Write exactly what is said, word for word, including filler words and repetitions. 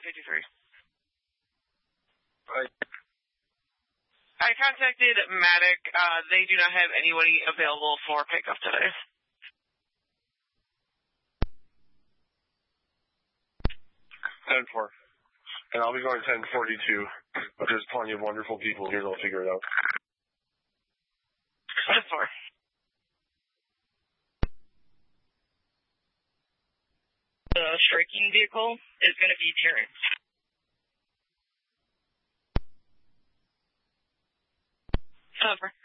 fifty-three. Right. I contacted Matic. Uh, they do not have anybody available for pickup today. ten four. And I'll be going ten forty-two. But there's plenty of wonderful people here that'll figure it out. ten four. The striking vehicle is going to be Terrence. Over.